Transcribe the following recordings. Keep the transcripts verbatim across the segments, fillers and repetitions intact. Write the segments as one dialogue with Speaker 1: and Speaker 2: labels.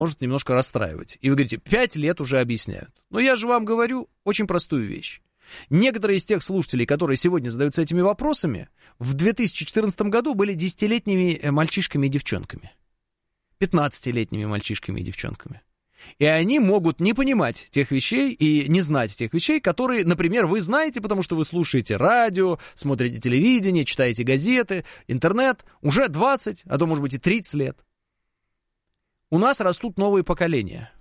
Speaker 1: может немножко расстраивать. И вы говорите, пять лет уже объясняют. Но я же вам говорю очень простую вещь. Некоторые из тех слушателей, которые сегодня задаются этими вопросами, в две тысячи четырнадцатом году были десятилетними мальчишками и девчонками. пятнадцатилетними мальчишками и девчонками. И они могут не понимать тех вещей и не знать тех вещей, которые, например, вы знаете, потому что вы слушаете радио, смотрите телевидение, читаете газеты, интернет уже двадцать, а то, может быть, и тридцать лет. У нас растут новые поколения.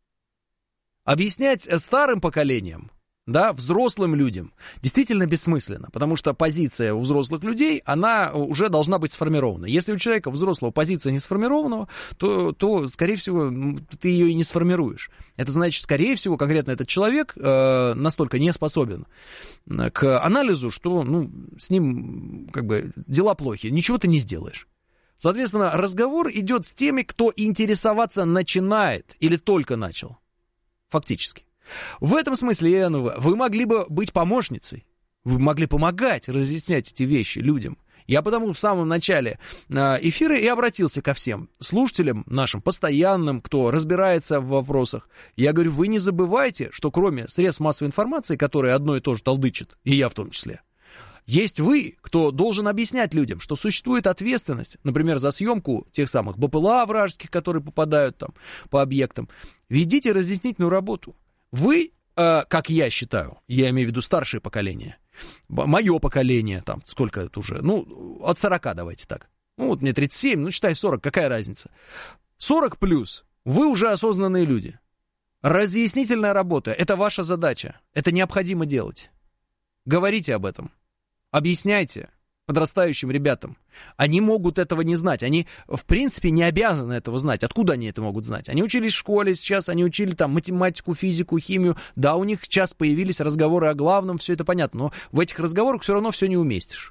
Speaker 1: Объяснять старым поколениям, да, взрослым людям, действительно бессмысленно, потому что позиция у взрослых людей, она уже должна быть сформирована. Если у человека взрослого позиция не сформированного, то, то скорее всего, ты ее и не сформируешь. Это значит, скорее всего, конкретно этот человек э, настолько не способен к анализу, что ну, с ним как бы дела плохи, ничего ты не сделаешь. Соответственно, разговор идет с теми, кто интересоваться начинает или только начал, фактически. В этом смысле, Елена, вы могли бы быть помощницей, вы могли помогать разъяснять эти вещи людям. Я потому в самом начале эфира и обратился ко всем слушателям нашим, постоянным, кто разбирается в вопросах. Я говорю, вы не забывайте, что кроме средств массовой информации, которые одно и то же толдычат, и я в том числе, есть вы, кто должен объяснять людям, что существует ответственность, например, за съемку тех самых БПЛА вражеских, которые попадают там по объектам. Ведите разъяснительную работу. Вы, э, как я считаю, я имею в виду старшее поколение, мое поколение, там, сколько это уже, ну, от сорока давайте так. Ну, вот мне тридцать семь, ну, считай сорок, какая разница. сорок плюс, вы уже осознанные люди. Разъяснительная работа, это ваша задача, это необходимо делать. Говорите об этом, объясняйте подрастающим ребятам. Они могут этого не знать. Они, в принципе, не обязаны этого знать. Откуда они это могут знать? Они учились в школе сейчас, они учили там математику, физику, химию. Да, у них сейчас появились разговоры о главном, все это понятно. Но в этих разговорах все равно все не уместишь.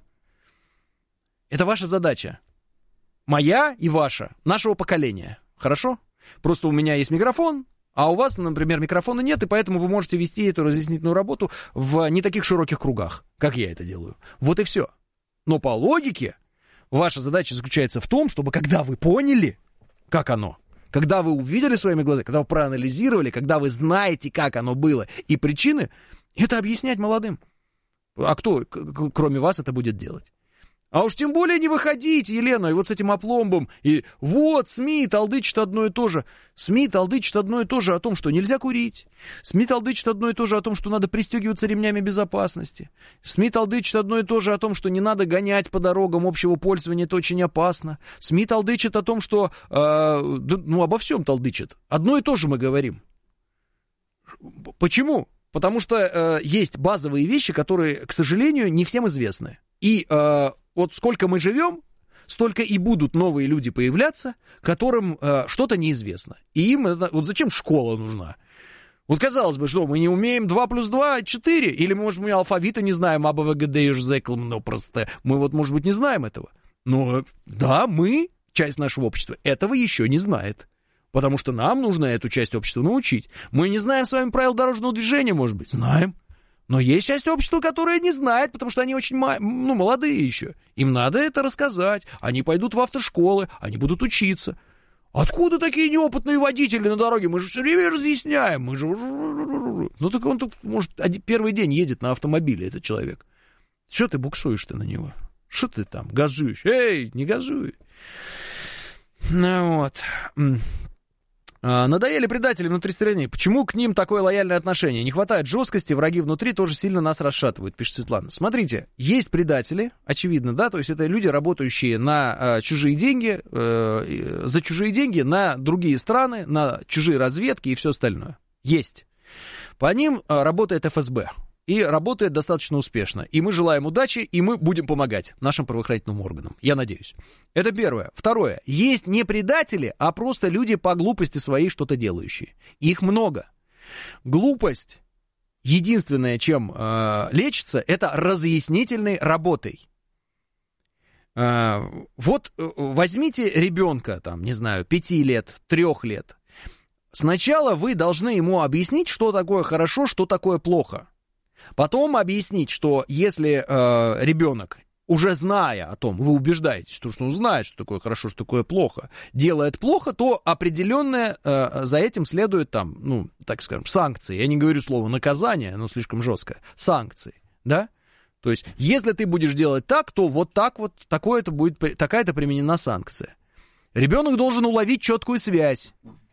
Speaker 1: Это ваша задача. Моя и ваша. Нашего поколения. Хорошо? Просто у меня есть микрофон, а у вас, например, микрофона нет, и поэтому вы можете вести эту разъяснительную работу в не таких широких кругах, как я это делаю. Вот и все. Но по логике ваша задача заключается в том, чтобы когда вы поняли, как оно, когда вы увидели своими глазами, когда вы проанализировали, когда вы знаете, как оно было, и причины, это объяснять молодым. А кто, кроме вас, это будет делать? А уж тем более не выходить, Елена, и вот с этим опломбом, и вот СМИ толдычат одно и то же. СМИ толдычат одно и то же о том, что нельзя курить. СМИ толдычат одно и то же о том, что надо пристегиваться ремнями безопасности. СМИ толдычат одно и то же о том, что не надо гонять по дорогам общего пользования, это очень опасно. СМИ толдычат о том, что, э, ну, обо всем толдычат. Одно и то же мы говорим. Почему? Потому что э, есть базовые вещи, которые, к сожалению, не всем известны. И э, вот сколько мы живем, столько и будут новые люди появляться, которым э, что-то неизвестно. И им это, вот зачем школа нужна? Вот казалось бы, что мы не умеем два плюс два, четыре, или, может, мы алфавита не знаем, АБВГД и ЖЗЭКЛ, но просто мы вот, может быть, не знаем этого. Но да, мы, часть нашего общества, этого еще не знает. Потому что нам нужно эту часть общества научить. Мы не знаем с вами правил дорожного движения, может быть, знаем. Но есть часть общества, которая не знает, потому что они очень ну, молодые еще. Им надо это рассказать. Они пойдут в автошколы, они будут учиться. Откуда такие неопытные водители на дороге? Мы же все время разъясняем. Мы же... Ну так он тут, может, первый день едет на автомобиле, этот человек. Что ты буксуешь-то на него? Что ты там газуешь? Эй, не газуй. Ну вот... Надоели предатели внутри страны. Почему к ним такое лояльное отношение? Не хватает жесткости, враги внутри тоже сильно нас расшатывают, пишет Светлана. Смотрите, есть предатели, очевидно, да, то есть это люди, работающие на э, чужие деньги, э, за чужие деньги, на другие страны, на чужие разведки и все остальное. Есть. По ним э, работает эф эс бэ. И работает достаточно успешно. И мы желаем удачи, и мы будем помогать нашим правоохранительным органам. Я надеюсь. Это первое. Второе. Есть не предатели, а просто люди по глупости своей что-то делающие. Их много. Глупость, единственное, чем э, лечится, это разъяснительной работой. Э, вот э, возьмите ребенка, там, не знаю, пяти лет, трех лет. Сначала вы должны ему объяснить, что такое хорошо, что такое плохо. Потом объяснить, что если э, ребенок уже зная о том, вы убеждаетесь, что он знает, что такое хорошо, что такое плохо, делает плохо, то определенное э, за этим следует там, ну, так скажем, санкции. Я не говорю слово наказание, оно слишком жесткое. Санкции, да? То есть, если ты будешь делать так, то вот так вот, такое-то будет, такая-то применена санкция. Ребенок должен уловить четкую связь.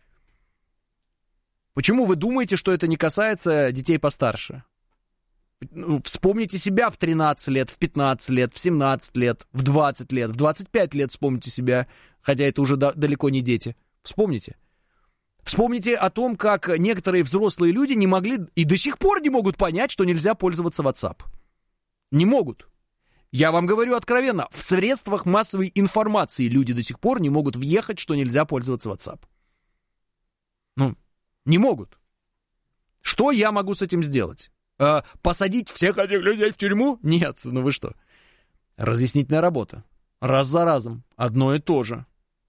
Speaker 1: Почему вы думаете, что это не касается детей постарше? Вспомните себя в тринадцать лет, в пятнадцать лет, в семнадцать лет, в двадцать лет, в двадцать пять лет вспомните себя, хотя это уже да, далеко не дети. Вспомните. Вспомните о том, как некоторые взрослые люди не могли и до сих пор не могут понять, что нельзя пользоваться WhatsApp. Не могут. Я вам говорю откровенно, в средствах массовой информации люди до сих пор не могут въехать, что нельзя пользоваться WhatsApp. Ну, не могут. Что я могу с этим сделать? Посадить всех этих людей в тюрьму? Нет, ну вы что? Разъяснительная работа. Раз за разом. Одно и то же.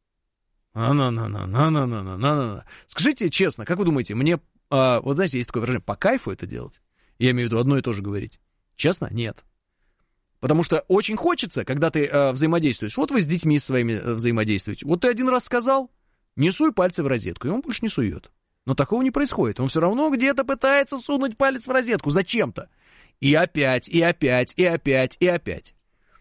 Speaker 1: А-на-на-на-на-на-на-на-на-на. Скажите честно, как вы думаете, мне, а, вот знаете, есть такое выражение, по кайфу это делать? Я имею в виду одно и то же говорить. Честно? Нет. Потому что очень хочется, когда ты а, взаимодействуешь. Вот вы с детьми своими а, взаимодействуете. Вот ты один раз сказал, не суй пальцы в розетку, и он больше не сует. Но такого не происходит. Он все равно где-то пытается сунуть палец в розетку. Зачем-то. И опять, и опять, и опять, и опять.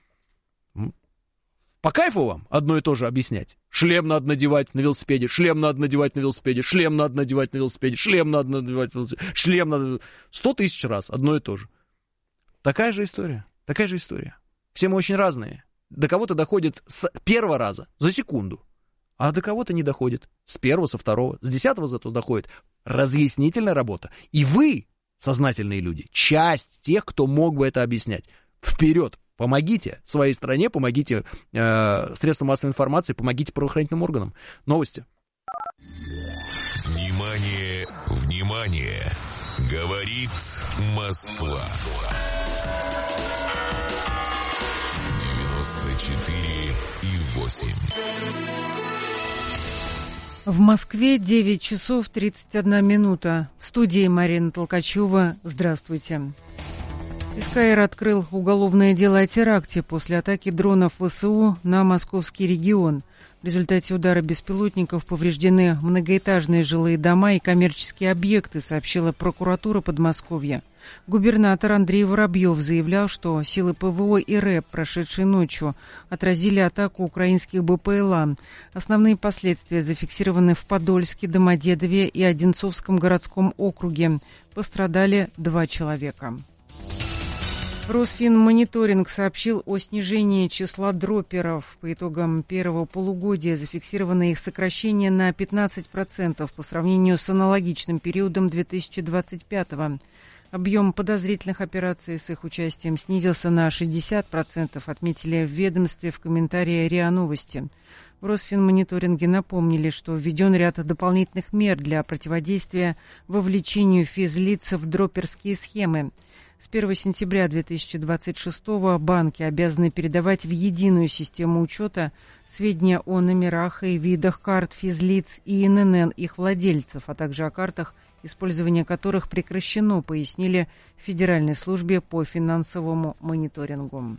Speaker 1: По кайфу вам одно и то же объяснять. Шлем надо надевать на велосипеде, шлем надо надевать на велосипеде, шлем надо надевать на велосипеде, шлем надо надевать на велосипеде, шлем надо... Сто тысяч раз одно и то же. Такая же история. Такая же история. Все мы очень разные. До кого-то доходит с первого раза, за секунду. А до кого-то не доходит. С первого, со второго, с десятого зато доходит. Разъяснительная работа. И вы, сознательные люди, часть тех, кто мог бы это объяснять. Вперед! Помогите своей стране, помогите э, средствам массовой информации, помогите правоохранительным органам. Новости.
Speaker 2: Внимание, внимание! Говорит Москва. девяносто четыре и восемь.
Speaker 3: В Москве девять часов тридцать одна минута. В студии Марина Толкачева. Здравствуйте. СКР открыл уголовное дело о теракте после атаки дронов ВСУ на московский регион. В результате удара беспилотников повреждены многоэтажные жилые дома и коммерческие объекты, сообщила прокуратура Подмосковья. Губернатор Андрей Воробьев заявлял, что силы ПВО и РЭБ, прошедшей ночью, отразили атаку украинских БПЛА. Основные последствия зафиксированы в Подольске, Домодедове и Одинцовском городском округе. Пострадали два человека. Росфинмониторинг сообщил о снижении числа дроперов. По итогам первого полугодия зафиксировано их сокращение на пятнадцать процентов по сравнению с аналогичным периодом две тысячи двадцать пятого. Объем подозрительных операций с их участием снизился на шестьдесят процентов, отметили в ведомстве в комментарии РИА Новости. В Росфинмониторинге напомнили, что введен ряд дополнительных мер для противодействия вовлечению физлиц в дроперские схемы. С первого сентября две тысячи двадцать шестого банки обязаны передавать в единую систему учета сведения о номерах и видах карт физлиц и эн эн эн их владельцев, а также о картах, использование которых прекращено, пояснили в Федеральной службе по финансовому мониторингу.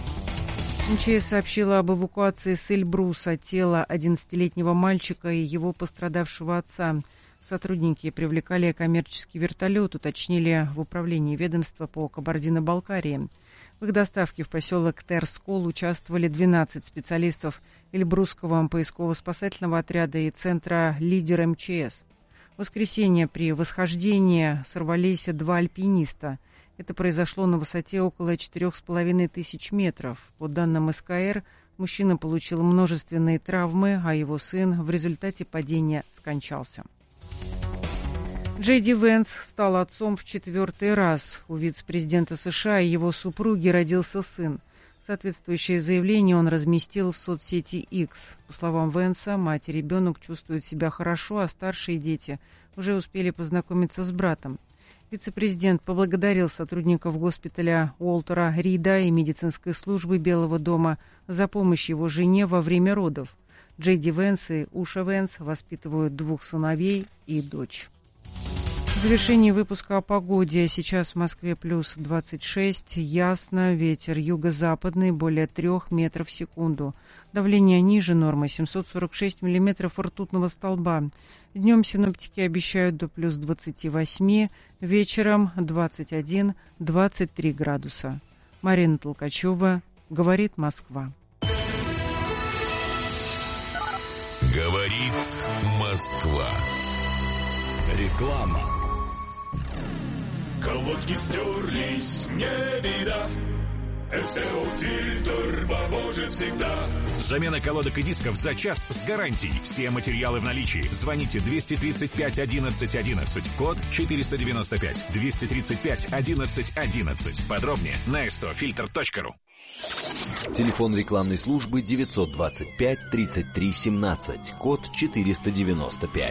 Speaker 3: МЧС сообщила об эвакуации с Эльбруса тела одиннадцатилетнего мальчика и его пострадавшего отца. Сотрудники привлекали коммерческий вертолет, уточнили в управлении ведомства по Кабардино-Балкарии. В их доставке в поселок Терскол участвовали двенадцать специалистов Эльбрусского поисково-спасательного отряда и центра «Лидер МЧС». В воскресенье при восхождении сорвались два альпиниста. Это произошло на высоте около четырех с половиной тысяч метров. По данным СКР, мужчина получил множественные травмы, а его сын в результате падения скончался. Джей Ди Венс стал отцом в четвертый раз. У вице-президента США и его супруги родился сын. Соответствующее заявление он разместил в соцсети X. По словам Венса, мать и ребенок чувствуют себя хорошо, а старшие дети уже успели познакомиться с братом. Вице-президент поблагодарил сотрудников госпиталя Уолтера Рида и медицинской службы Белого дома за помощь его жене во время родов. Джей Ди Венс и Уша Венс воспитывают двух сыновей и дочь. В завершении выпуска о погоде. Сейчас в Москве плюс двадцать шесть, ясно, ветер юго-западный, более трех метров в секунду. Давление ниже нормы, семьсот сорок шесть миллиметров ртутного столба. Днем синоптики обещают до плюс двадцати восьми, вечером двадцать один - двадцать три градуса. Марина Толкачева, говорит Москва.
Speaker 2: Говорит Москва.
Speaker 4: Реклама.
Speaker 5: Колодки стерлись, не беда. СТО-фильтр поможет всегда.
Speaker 4: Замена колодок и дисков за час с гарантией. Все материалы в наличии. Звоните двести тридцать пять одиннадцать одиннадцать, код четыреста девяносто пять. двести тридцать пять одиннадцать одиннадцать. Подробнее на эс тэ о фильтр точка ру.
Speaker 6: Телефон рекламной службы девятьсот двадцать пять тридцать три семнадцать, код четыреста девяносто пять.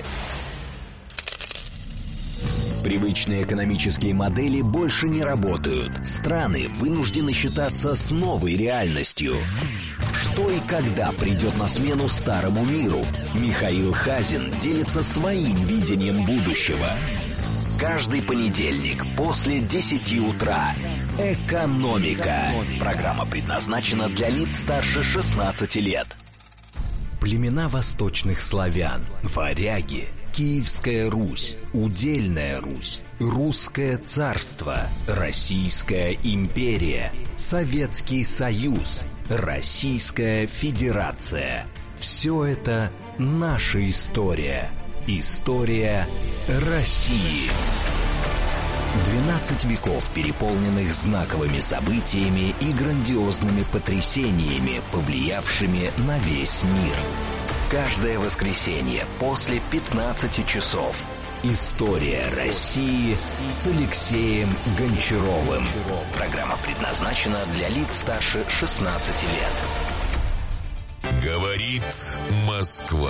Speaker 6: Привычные экономические модели больше не работают. Страны вынуждены считаться с новой реальностью. Что и когда придет на смену старому миру? Михаил Хазин делится своим видением будущего. Каждый понедельник после десяти утра. Экономика. Программа предназначена для лиц старше шестнадцати лет. Племена восточных славян, варяги, Киевская Русь, Удельная Русь, Русское царство, Российская империя, Советский Союз, Российская Федерация. Все это наша история. История России. двенадцать веков, переполненных знаковыми событиями и грандиозными потрясениями, повлиявшими на весь мир. Каждое воскресенье после пятнадцати часов. История России с Алексеем Гончаровым. Программа предназначена для лиц старше шестнадцати лет.
Speaker 2: Говорит Москва.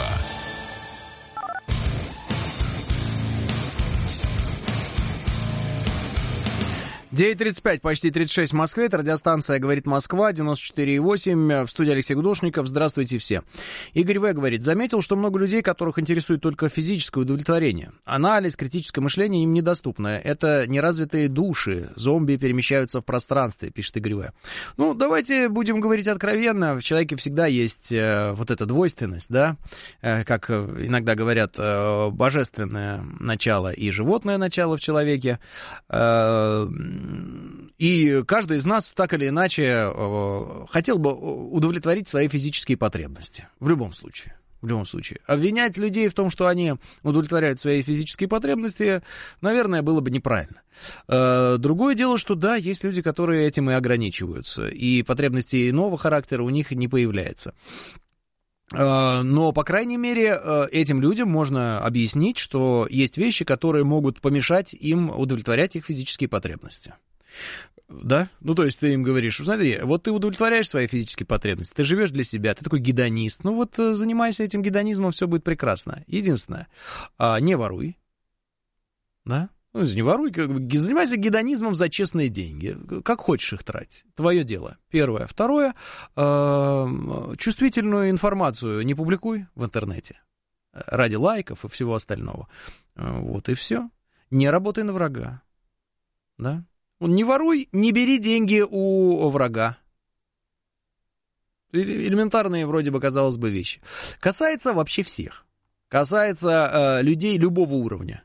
Speaker 1: девять тридцать пять, почти тридцать шесть в Москве. Это радиостанция «Говорит Москва», девяносто четыре и восемь. В студии Алексей Гудошников. Здравствуйте все. Игорь В. говорит: заметил, что много людей, которых интересует только физическое удовлетворение. Анализ, критическое мышление им недоступно. Это неразвитые души. Зомби перемещаются в пространстве, пишет Игорь В. Ну, давайте будем говорить откровенно. В человеке всегда есть э, вот эта двойственность, да? Э, как иногда говорят, э, божественное начало и животное начало в человеке. Э, И каждый из нас так или иначе э, хотел бы удовлетворить свои физические потребности. В любом случае. В любом случае. Обвинять людей в том, что они удовлетворяют свои физические потребности, наверное, было бы неправильно. Э, другое дело, что да, есть люди, которые этим и ограничиваются. И потребностей иного характера у них не появляется. Но, по крайней мере, этим людям можно объяснить, что есть вещи, которые могут помешать им удовлетворять их физические потребности. Да? Ну, то есть ты им говоришь: смотри, вот ты удовлетворяешь свои физические потребности, ты живешь для себя, ты такой гедонист, ну вот занимайся этим гедонизмом, все будет прекрасно. Единственное, не воруй, да? Ну, не воруй, занимайся гедонизмом за честные деньги. Как хочешь их тратить. Твое дело. Первое. Второе. Чувствительную информацию не публикуй в интернете. Ради лайков и всего остального. Вот и все. Не работай на врага. Да? Не воруй, не бери деньги у врага. Элементарные, вроде бы, казалось бы, вещи. Касается вообще всех. Касается людей любого уровня.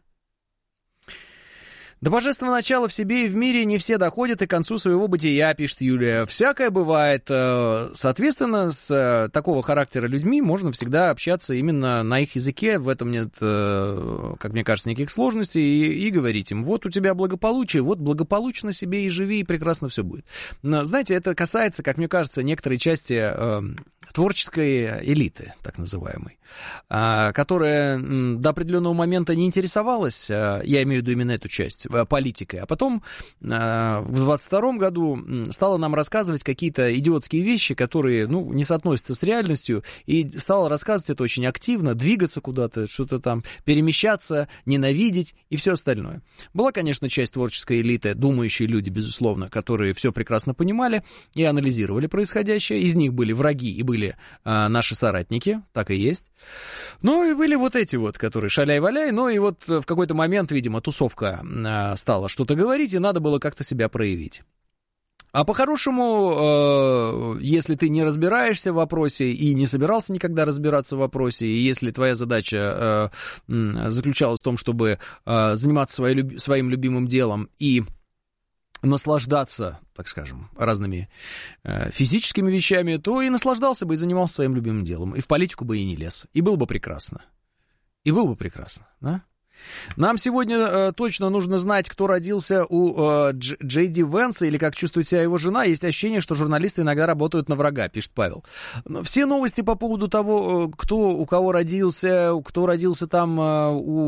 Speaker 1: До божественного начала в себе и в мире не все доходят и к концу своего бытия, пишет Юлия. Всякое бывает. Соответственно, с такого характера людьми можно всегда общаться именно на их языке. В этом нет, как мне кажется, никаких сложностей. И, и говорить им: вот у тебя благополучие, вот благополучно себе и живи, и прекрасно все будет. Но, знаете, это касается, как мне кажется, некоторой части э, творческой элиты, так называемой, э, которая э, до определенного момента не интересовалась, э, я имею в виду именно эту часть, политикой, а потом в двадцать втором году стала нам рассказывать какие-то идиотские вещи, которые, ну, не соотносятся с реальностью, и стала рассказывать это очень активно, двигаться куда-то, что-то там, перемещаться, ненавидеть и все остальное. Была, конечно, часть творческой элиты, думающие люди, безусловно, которые все прекрасно понимали и анализировали происходящее. Из них были враги и были а, наши соратники, так и есть. Ну и были вот эти вот, которые шаляй-валяй, ну и вот в какой-то момент, видимо, тусовка а, стала что-то говорить, и надо было как-то себя проявить. А по-хорошему, э, если ты не разбираешься в вопросе и не собирался никогда разбираться в вопросе, и если твоя задача э, заключалась в том, чтобы э, заниматься своей, своим любимым делом и наслаждаться, так скажем, разными э, физическими вещами, то и наслаждался бы и занимался своим любимым делом, и в политику бы и не лез, и было бы прекрасно. И было бы прекрасно, да? Нам сегодня э, точно нужно знать, кто родился у э, Дж, Джей Ди Венса, или как чувствует себя его жена. Есть ощущение, что журналисты иногда работают на врага, пишет Павел. Но все новости по поводу того, кто у кого родился, кто родился там э,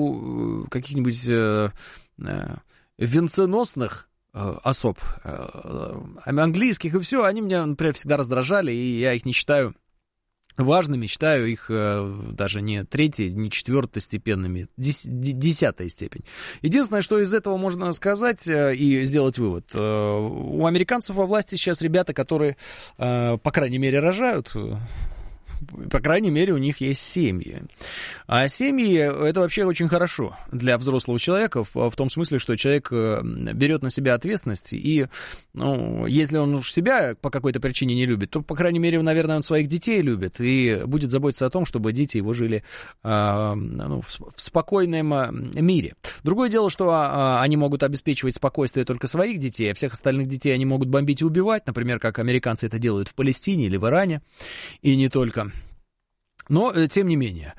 Speaker 1: у каких-нибудь э, э, венценосных э, особ, э, английских и все, они меня, например, всегда раздражали, и я их не считаю важными, считаю их э, даже не третьей, не четвертостепенными, дес, десятая степень. Единственное, что из этого можно сказать э, и сделать вывод. Э, у американцев во власти сейчас ребята, которые, э, по крайней мере, рожают. По крайней мере, у них есть семьи. А семьи — это вообще очень хорошо для взрослого человека, в, в том смысле, что человек берет на себя ответственность, и, ну, если он уж себя по какой-то причине не любит, то, по крайней мере, наверное, он своих детей любит и будет заботиться о том, чтобы дети его жили э, ну, в, в спокойном мире. Другое дело, что э, они могут обеспечивать спокойствие только своих детей, а всех остальных детей они могут бомбить и убивать, например, как американцы это делают в Палестине или в Иране, и не только. Но, тем не менее,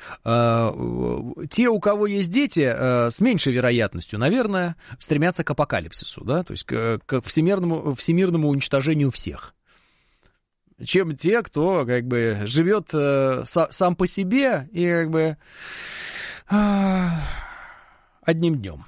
Speaker 1: те, у кого есть дети, с меньшей вероятностью, наверное, стремятся к апокалипсису, да, то есть к всемирному, всемирному уничтожению всех, чем те, кто, как бы, живет сам по себе и, как бы, одним днем.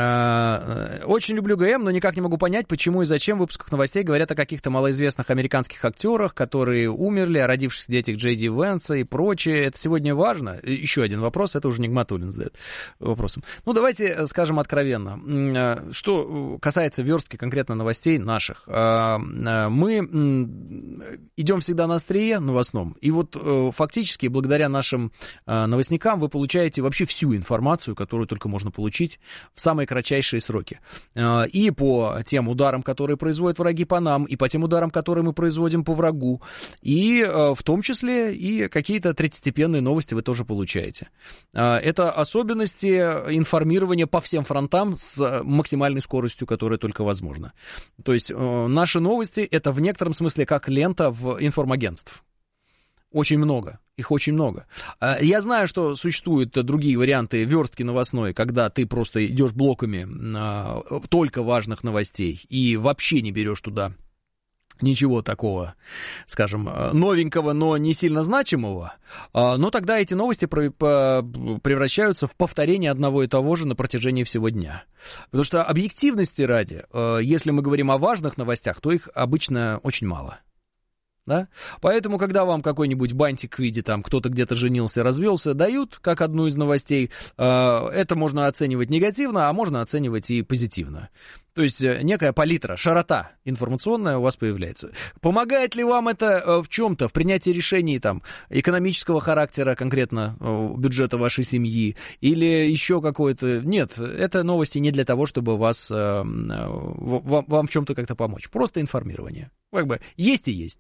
Speaker 1: Очень люблю ГМ, но никак не могу понять, почему и зачем в выпусках новостей говорят о каких-то малоизвестных американских актерах, которые умерли, о родившихся детях Джей Ди Венса и прочее. Это сегодня важно? Еще один вопрос, это уже Нигматуллин задает вопросом. Ну, давайте скажем откровенно. Что касается верстки конкретно новостей наших. Мы идем всегда на острие новостном, и вот фактически благодаря нашим новостникам вы получаете вообще всю информацию, которую только можно получить в самые кратчайшие сроки. И по тем ударам, которые производят враги по нам, и по тем ударам, которые мы производим по врагу, и в том числе и какие-то третьестепенные новости вы тоже получаете. Это особенности информирования по всем фронтам с максимальной скоростью, которая только возможна. То есть наши новости — это в некотором смысле как лента в информагентств. Очень много, их очень много. Я знаю, что существуют другие варианты верстки новостной, когда ты просто идешь блоками только важных новостей и вообще не берешь туда ничего такого, скажем, новенького, но не сильно значимого, но тогда эти новости превращаются в повторение одного и того же на протяжении всего дня. Потому что объективности ради, если мы говорим о важных новостях, то их обычно очень мало. Да? Поэтому, когда вам какой-нибудь бантик в виде, там, кто-то где-то женился, развелся, дают, как одну из новостей, э, это можно оценивать негативно, а можно оценивать и позитивно. То есть некая палитра, широта информационная у вас появляется. Помогает ли вам это в чем-то, в принятии решений там, экономического характера, конкретно бюджета вашей семьи, или еще какое-то... Нет, это новости не для того, чтобы вас, вам, вам в чем-то как-то помочь. Просто информирование. Как бы есть и есть.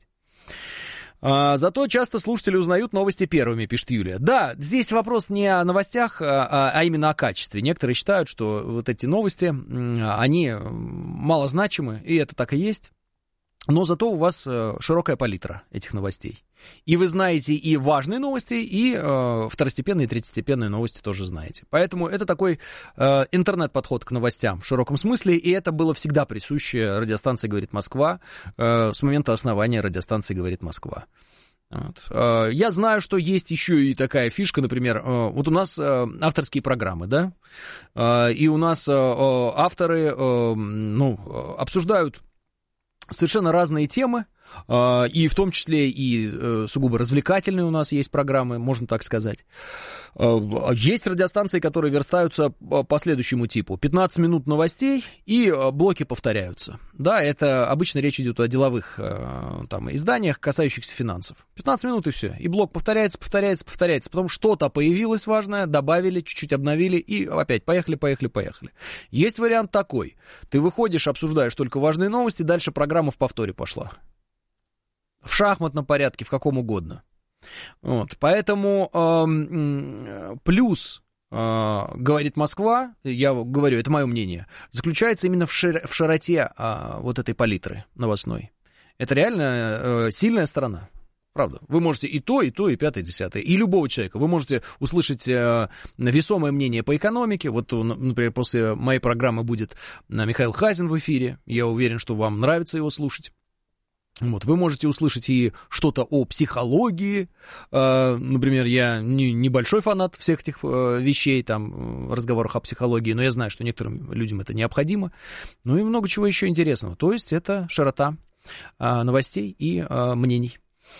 Speaker 1: А, зато часто слушатели узнают новости первыми, пишет Юлия. Да, здесь вопрос не о новостях, а, а именно о качестве. Некоторые считают, что вот эти новости, они малозначимы, и это так и есть. Но зато у вас широкая палитра этих новостей. И вы знаете и важные новости, и э, второстепенные, и третьестепенные новости тоже знаете. Поэтому это такой э, интернет-подход к новостям в широком смысле, и это было всегда присуще радиостанции «Говорит Москва» э, с момента основания радиостанции «Говорит Москва». Вот. Я знаю, что есть еще и такая фишка, например, вот у нас авторские программы, да, и у нас авторы, ну, обсуждают совершенно разные темы, и в том числе и сугубо развлекательные у нас есть программы, можно так сказать. Есть радиостанции, которые верстаются по следующему типу. пятнадцать минут новостей и блоки повторяются. Да, это обычно речь идет о деловых там, изданиях, касающихся финансов. пятнадцать минут и все. И блок повторяется, повторяется, повторяется. Потом что-то появилось важное, добавили, чуть-чуть обновили и опять поехали, поехали, поехали. Есть вариант такой. Ты выходишь, обсуждаешь только важные новости, дальше программа в повторе пошла. В шахматном порядке, в каком угодно. Вот, поэтому э, плюс, э, говорит Москва, я говорю, это мое мнение, заключается именно в, шир, в широте э, вот этой палитры новостной. Это реально э, сильная сторона. Правда. Вы можете и то, и то, и пятое, и десятое. И любого человека. Вы можете услышать э, весомое мнение по экономике. Вот, например, после моей программы будет Михаил Хазин в эфире. Я уверен, что вам нравится его слушать. Вот, вы можете услышать и что-то о психологии. Э, например, я не, небольшой фанат всех этих э, вещей, там, разговорах о психологии, но я знаю, что некоторым людям это необходимо. Ну и много чего еще интересного. То есть это широта э, новостей и э, мнений.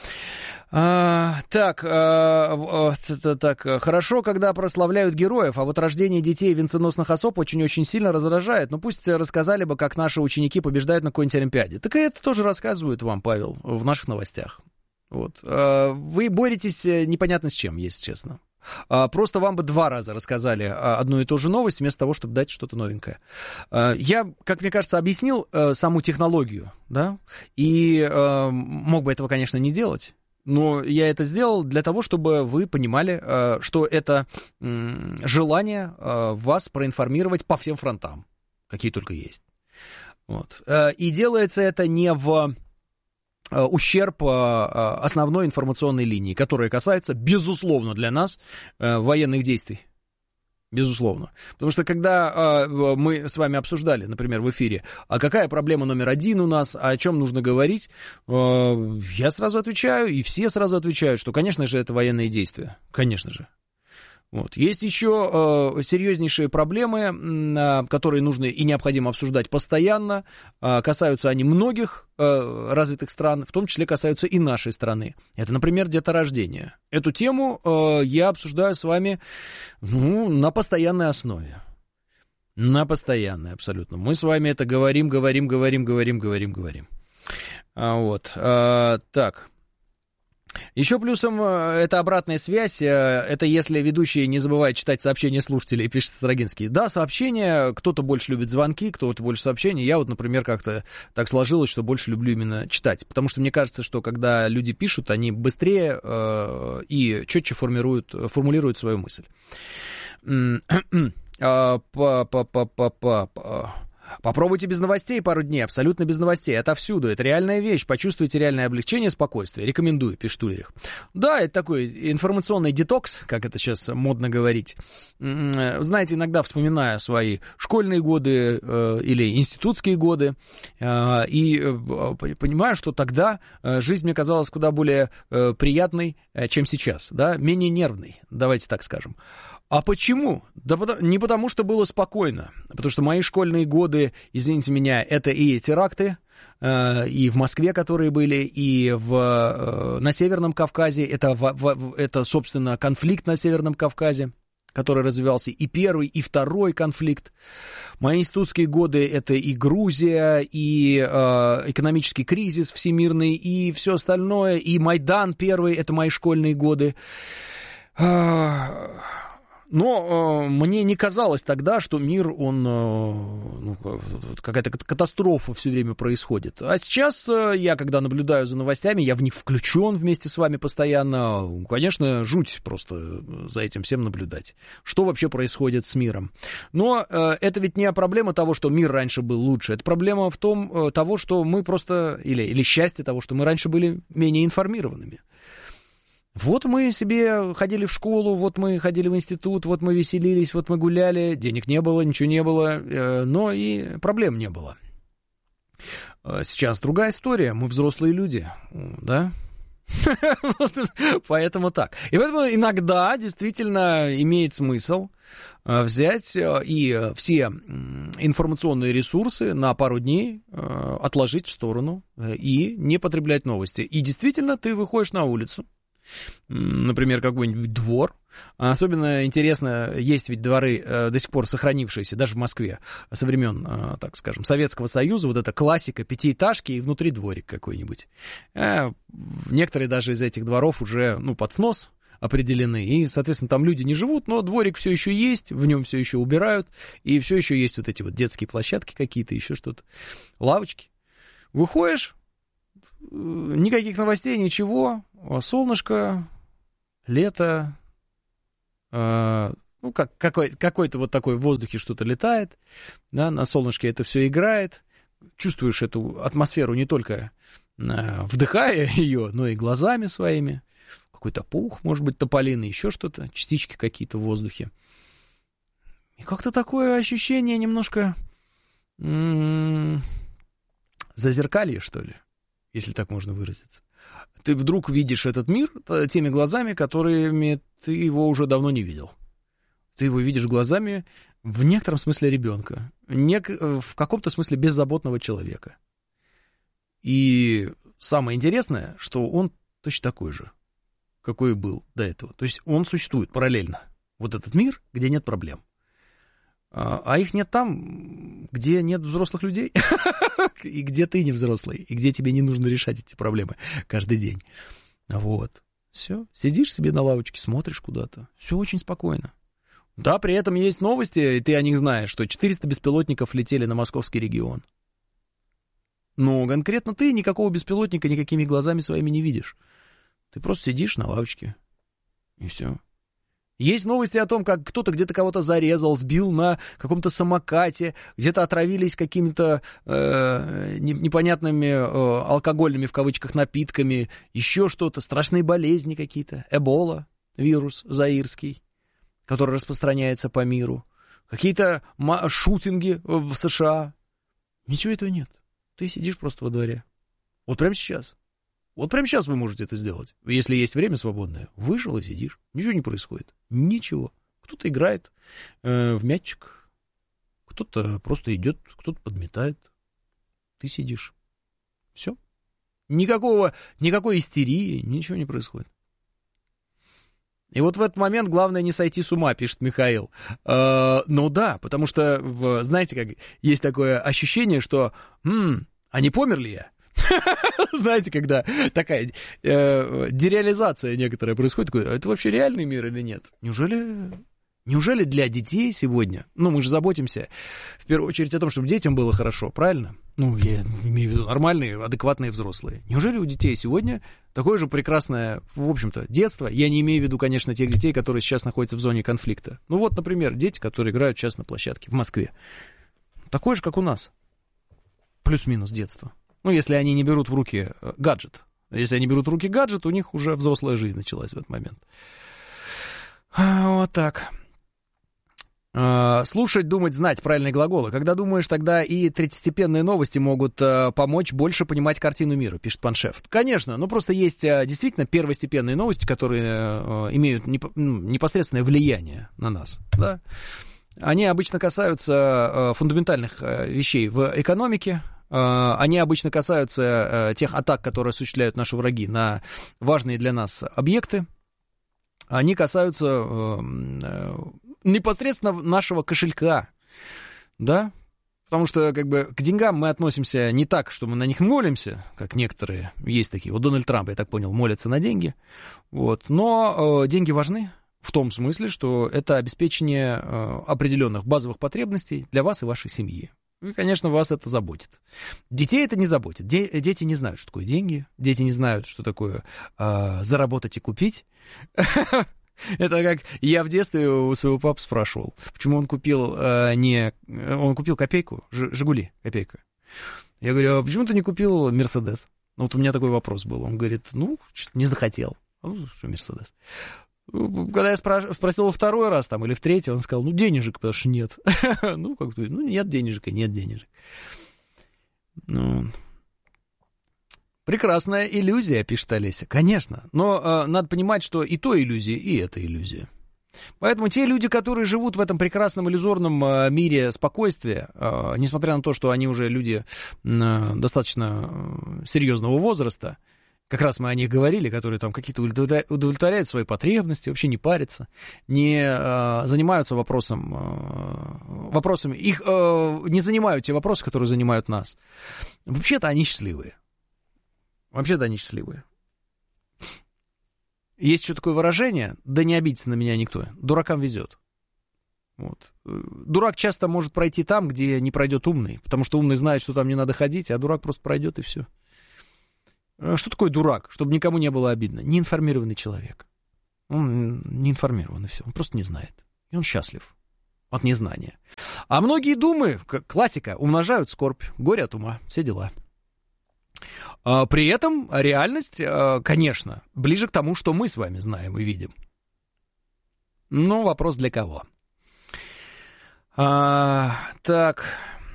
Speaker 1: А, так, а, а, так, хорошо, когда прославляют героев, а вот рождение детей венценосных особ очень-очень сильно раздражает. Ну, пусть рассказали бы, как наши ученики побеждают на какой-нибудь Олимпиаде. Так и это тоже рассказывают вам, Павел, в наших новостях. Вот. А, вы боретесь непонятно с чем, если честно. А, просто вам бы два раза рассказали одну и ту же новость, вместо того, чтобы дать что-то новенькое. А, я, как мне кажется, объяснил а, саму технологию, да, и а, мог бы этого, конечно, не делать. Но я это сделал для того, чтобы вы понимали, что это желание вас проинформировать по всем фронтам, какие только есть. Вот. И делается это не в ущерб основной информационной линии, которая касается, безусловно, для нас военных действий. Безусловно. Потому что когда э, мы с вами обсуждали, например, в эфире, а какая проблема номер один у нас, а о чем нужно говорить, э, я сразу отвечаю, и все сразу отвечают, что, конечно же, это военные действия. Конечно же. Вот. Есть еще э, серьезнейшие проблемы, э, которые нужно и необходимо обсуждать постоянно. Э, касаются они многих э, развитых стран, в том числе касаются и нашей страны. Это, например, деторождение. Эту тему э, я обсуждаю с вами ну, на постоянной основе. На постоянной, абсолютно. Мы с вами это говорим, говорим, говорим, говорим, говорим, говорим. А, вот. А, так. Еще плюсом это обратная связь, это если ведущий не забывает читать сообщения слушателей, пишет Строгинский. Да, сообщения, кто-то больше любит звонки, кто-то больше сообщений. Я вот, например, как-то так сложилось, что больше люблю именно читать, потому что мне кажется, что когда люди пишут, они быстрее э, и четче формируют, формулируют свою мысль. Па-па-па-па-па. Попробуйте без новостей пару дней, абсолютно без новостей, отовсюду, это реальная вещь, почувствуйте реальное облегчение, спокойствие, рекомендую, пишет Ульрих. Да, это такой информационный детокс, как это сейчас модно говорить. Знаете, иногда вспоминаю свои школьные годы э, или институтские годы, э, и э, понимаю, что тогда э, жизнь мне казалась куда более э, приятной, э, чем сейчас, да, менее нервной, давайте так скажем. А почему? Да не потому, что было спокойно, потому что мои школьные годы, извините меня, это и теракты, э, и в Москве, которые были, и в, э, на Северном Кавказе, это, в, в, это, собственно, конфликт на Северном Кавказе, который развивался, и первый, и второй конфликт. Мои институтские годы — это и Грузия, и э, экономический кризис всемирный, и все остальное, и Майдан первый — это мои школьные годы. Но э, мне не казалось тогда, что мир, он, э, ну, какая-то катастрофа все время происходит. А сейчас э, я, когда наблюдаю за новостями, я в них включен вместе с вами постоянно. Конечно, жуть просто за этим всем наблюдать. Что вообще происходит с миром? Но э, это ведь не проблема того, что мир раньше был лучше. Это проблема в том, э, того, что мы просто, или, или счастье того, что мы раньше были менее информированными. Вот мы себе ходили в школу, вот мы ходили в институт, вот мы веселились, вот мы гуляли, денег не было, ничего не было, но и проблем не было. Сейчас другая история, мы взрослые люди, да? Поэтому так. И поэтому иногда действительно имеет смысл взять и все информационные ресурсы на пару дней отложить в сторону и не потреблять новости. И действительно ты выходишь на улицу, например, какой-нибудь двор. Особенно интересно, есть ведь дворы э, до сих пор сохранившиеся, даже в Москве, со времен, э, так скажем, Советского Союза, вот эта классика пятиэтажки и внутри дворик какой-нибудь. Э, некоторые даже из этих дворов уже, ну, под снос определены, и, соответственно, там люди не живут, но дворик все еще есть, в нем все еще убирают, и все еще есть вот эти вот детские площадки какие-то, еще что-то, лавочки. Выходишь, никаких новостей, ничего, солнышко, лето, ну, как, какой, какой-то вот такой в воздухе что-то летает, да, на солнышке это все играет, чувствуешь эту атмосферу не только вдыхая ее, но и глазами своими, какой-то пух, может быть, тополиный, еще что-то, частички какие-то в воздухе. И как-то такое ощущение немножко м-м, зазеркалье, что ли, если так можно выразиться. Ты вдруг видишь этот мир теми глазами, которыми ты его уже давно не видел. Ты его видишь глазами в некотором смысле ребенка, в каком-то смысле беззаботного человека. И самое интересное, что он точно такой же, какой и был до этого. То есть он существует параллельно. Вот этот мир, где нет проблем. А их нет там, где нет взрослых людей, и где ты не взрослый, и где тебе не нужно решать эти проблемы каждый день. Вот. Все. Сидишь себе на лавочке, смотришь куда-то. Все очень спокойно. Да, при этом есть новости, и ты о них знаешь, что четыреста беспилотников летели на московский регион. Но конкретно ты никакого беспилотника никакими глазами своими не видишь. Ты просто сидишь на лавочке, и все. Есть новости о том, как кто-то где-то кого-то зарезал, сбил на каком-то самокате, где-то отравились какими-то э, непонятными э, алкогольными, в кавычках, напитками, еще что-то, страшные болезни какие-то, эбола, вирус заирский, который распространяется по миру, какие-то шутинги в США. Ничего этого нет. Ты сидишь просто во дворе. Вот прямо сейчас. Вот прямо сейчас вы можете это сделать. Если есть время свободное, вышел и сидишь. Ничего не происходит. Ничего. Кто-то играет э, в мячик, кто-то просто идет, кто-то подметает. Ты сидишь. Все. Никакого, никакой истерии, ничего не происходит. И вот в этот момент главное не сойти с ума, пишет Михаил. Э, ну да, потому что, в, знаете, как есть такое ощущение, что м-м, а не помер ли я? Знаете, когда такая э, дереализация некоторая происходит, такой, это вообще реальный мир или нет? Неужели, неужели для детей сегодня, ну, мы же заботимся в первую очередь о том, чтобы детям было хорошо, правильно? Ну, я имею в виду нормальные, адекватные взрослые. Неужели у детей сегодня такое же прекрасное, в общем-то, детство? Я не имею в виду, конечно, тех детей, которые сейчас находятся в зоне конфликта. Ну, вот, например, дети, которые играют сейчас на площадке в Москве. Такое же, как у нас. Плюс-минус детство. Ну, если они не берут в руки гаджет. Если они берут в руки гаджет, у них уже взрослая жизнь началась в этот момент. Вот так. Слушать, думать, знать. Правильные глаголы. Когда думаешь, тогда и третьестепенные новости могут помочь больше понимать картину мира, пишет Паншеф. Конечно, но просто есть действительно первостепенные новости, которые имеют непосредственное влияние на нас. Да? Они обычно касаются фундаментальных вещей в экономике. Они обычно касаются тех атак, которые осуществляют наши враги на важные для нас объекты. Они касаются непосредственно нашего кошелька, да? Потому что как бы к деньгам мы относимся не так, что мы на них молимся, как некоторые есть такие. Вот Дональд Трамп, я так понял, молится на деньги. Вот. Но деньги важны в том смысле, что это обеспечение определенных базовых потребностей для вас и вашей семьи. И, конечно, вас это заботит. Детей это не заботит. Де- дети не знают, что такое деньги. Дети не знают, что такое э, заработать и купить. Это как я в детстве у своего папы спрашивал, почему он купил э, не... Он купил копейку, Жигули, копейка. Я говорю, а почему ты не купил Мерседес? Ну, вот у меня такой вопрос был. Он говорит, ну, не захотел. Ну, что Мерседес? Когда я спраш... спросил во второй раз там, или в третий, он сказал, ну, денежек, потому что нет. ну, как бы, ну, нет денежек и нет денежек. Ну, Прекрасная иллюзия, пишет Олеся. Конечно, но э, надо понимать, что и то иллюзия, и это иллюзия. Поэтому те люди, которые живут в этом прекрасном иллюзорном э, мире спокойствия, э, несмотря на то, что они уже люди э, достаточно э, серьезного возраста, как раз мы о них говорили, которые там какие-то удовлетворяют свои потребности, вообще не парятся, не э, занимаются вопросом, э, вопросами, их э, не занимают те вопросы, которые занимают нас. Вообще-то они счастливые. Вообще-то они счастливые. Есть еще такое выражение, да не обидится на меня никто, дуракам везет. Вот. Дурак часто может пройти там, где не пройдет умный, потому что умный знает, что там не надо ходить, а дурак просто пройдет и все. Что такое дурак? Чтобы никому не было обидно. Неинформированный человек. Он не информирован, и все. Он просто не знает. И он счастлив от незнания. А многие думы, как классика, умножают скорбь, горе от ума, все дела. А при этом реальность, конечно, ближе к тому, что мы с вами знаем и видим. Но вопрос для кого? А, так.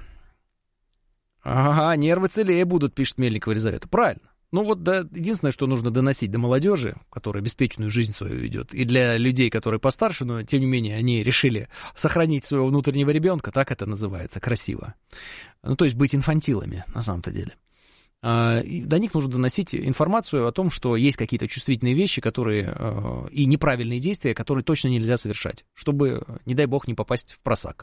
Speaker 1: Ага, нервы целее будут, пишет Мельникова Елизавета. Правильно. Ну вот, да, единственное, что нужно доносить до молодежи, которая беспечную жизнь свою ведет, и для людей, которые постарше, но тем не менее они решили сохранить своего внутреннего ребенка, так это называется, красиво. Ну, то есть быть инфантилами, на самом-то деле. И до них нужно доносить информацию о том, что есть какие-то чувствительные вещи, которые, и неправильные действия, которые точно нельзя совершать, чтобы, не дай бог, не попасть в просак.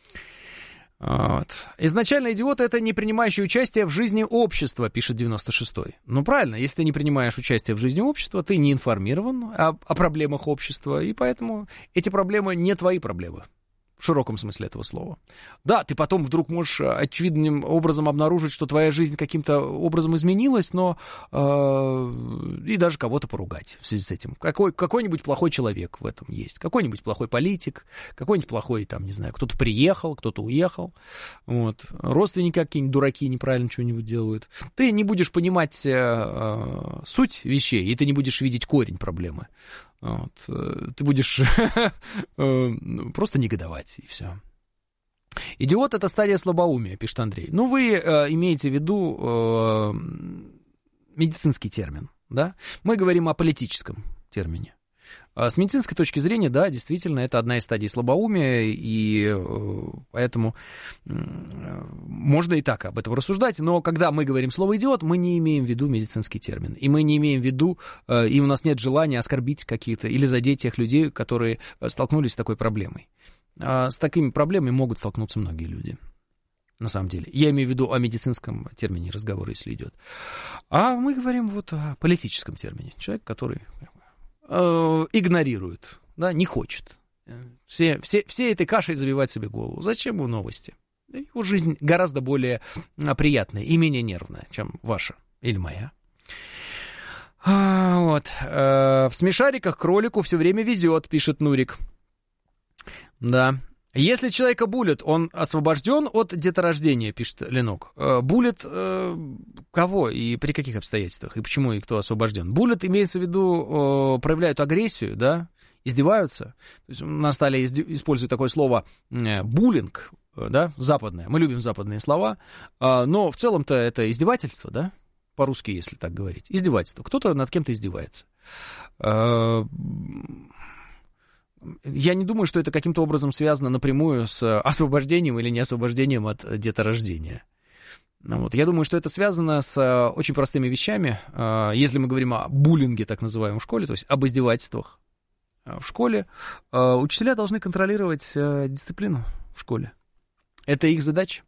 Speaker 1: Вот. Изначально идиот — это не принимающий участие в жизни общества, пишет девяносто шестой. Ну, правильно, если ты не принимаешь участие в жизни общества, ты не информирован о, о проблемах общества, и поэтому эти проблемы не твои проблемы. В широком смысле этого слова. Да, ты потом вдруг можешь очевидным образом обнаружить, что твоя жизнь каким-то образом изменилась, но э, и даже кого-то поругать в связи с этим. Какой, какой-нибудь плохой человек в этом есть, какой-нибудь плохой политик, какой-нибудь плохой, там, не знаю, кто-то приехал, кто-то уехал, вот. Родственники какие-нибудь дураки неправильно что-нибудь делают. Ты не будешь понимать э, э, суть вещей, и ты не будешь видеть корень проблемы. Вот. Ты будешь просто негодовать, и все. Идиот — это стадия слабоумия, пишет Андрей. Ну, вы э, имеете в виду э, медицинский термин, да? Мы говорим о политическом термине. А с медицинской точки зрения, да, действительно, это одна из стадий слабоумия, и э, поэтому э, можно и так об этом рассуждать, но когда мы говорим слово «идиот», мы не имеем в виду медицинский термин, и мы не имеем в виду, э, и у нас нет желания оскорбить каких-то или задеть тех людей, которые столкнулись с такой проблемой. А с такими проблемами могут столкнуться многие люди, на самом деле. Я имею в виду о медицинском термине разговора, если идет. А мы говорим вот о политическом термине. Человек, который игнорирует, да, не хочет. Все, все, все этой кашей забивать себе голову. Зачем ему новости? Его жизнь гораздо более приятная и менее нервная, чем ваша или моя. А, вот. А, в смешариках кролику все время везет, пишет Нурик. Да. Если человека булят, он освобожден от деторождения, пишет Ленок. Булят э, кого и при каких обстоятельствах, и почему, и кто освобожден? Булят, имеется в виду, э, проявляют агрессию, да, издеваются. То есть у нас стали использовать такое слово э, буллинг, э, да, западное. Мы любим западные слова, э, но в целом-то это издевательство, да, по-русски, если так говорить. Издевательство. Кто-то над кем-то издевается. Э, Я не думаю, что это каким-то образом связано напрямую с освобождением или неосвобождением от деторождения. Вот. Я думаю, что это связано с очень простыми вещами. Если мы говорим о буллинге, так называемом, в школе, то есть об издевательствах в школе, учителя должны контролировать дисциплину в школе. Это их задача.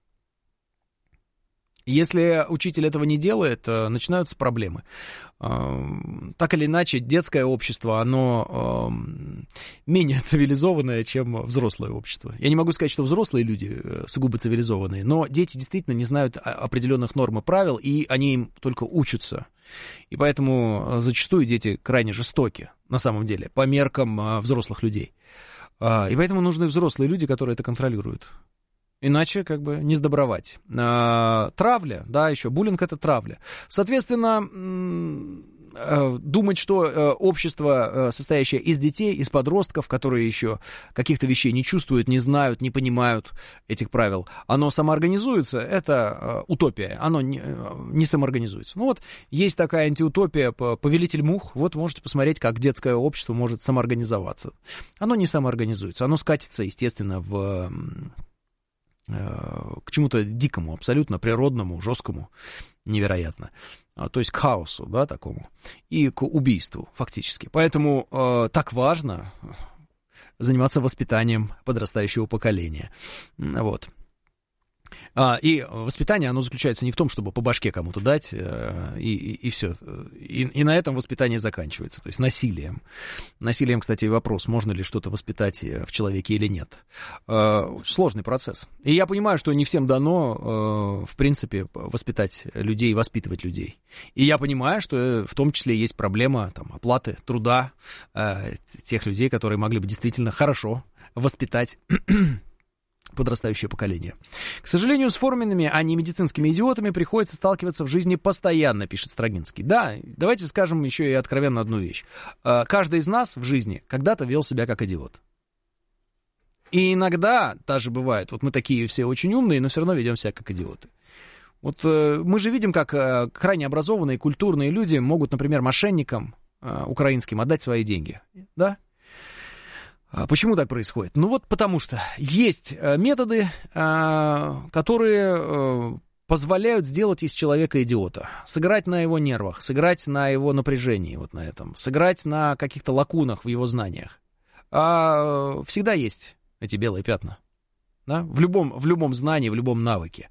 Speaker 1: Если учитель этого не делает, начинаются проблемы. Так или иначе, детское общество, оно менее цивилизованное, чем взрослое общество. Я не могу сказать, что взрослые люди сугубо цивилизованные, но дети действительно не знают определенных норм и правил, и они им только учатся. И поэтому зачастую дети крайне жестоки, на самом деле, по меркам взрослых людей. И поэтому нужны взрослые люди, которые это контролируют. Иначе как бы не сдобровать. А, травля, да, еще буллинг — это травля. Соответственно, думать, что общество, состоящее из детей, из подростков, которые еще каких-то вещей не чувствуют, не знают, не понимают этих правил, оно самоорганизуется, это утопия, оно не, не самоорганизуется. Ну вот, есть такая антиутопия «Повелитель мух», вот можете посмотреть, как детское общество может самоорганизоваться. Оно не самоорганизуется, оно скатится, естественно, в... к чему-то дикому, абсолютно природному, жесткому, невероятно. То есть к хаосу, да, такому, и к убийству, фактически. Поэтому э, так важно заниматься воспитанием подрастающего поколения. Вот. А, и воспитание, оно заключается не в том, чтобы по башке кому-то дать, и, и, и все. И, и на этом воспитание заканчивается, то есть насилием. Насилием, кстати, вопрос, можно ли что-то воспитать в человеке или нет. А, сложный процесс. И я понимаю, что не всем дано, в принципе, воспитать людей, воспитывать людей. И я понимаю, что в том числе есть проблема там, оплаты труда тех людей, которые могли бы действительно хорошо воспитать подрастающее поколение. К сожалению, с форменными, а не медицинскими идиотами приходится сталкиваться в жизни постоянно, пишет Строгинский. Да, давайте скажем еще и откровенно одну вещь. Каждый из нас в жизни когда-то вел себя как идиот. И иногда даже бывает, вот мы такие все очень умные, но все равно ведем себя как идиоты. Вот мы же видим, как крайне образованные, культурные люди могут, например, мошенникам украинским отдать свои деньги. Да? Почему так происходит? Ну вот потому что есть методы, которые позволяют сделать из человека идиота. Сыграть на его нервах, сыграть на его напряжении, вот на этом, сыграть на каких-то лакунах в его знаниях. А всегда есть эти белые пятна. Да? В любом, в любом знании, в любом навыке.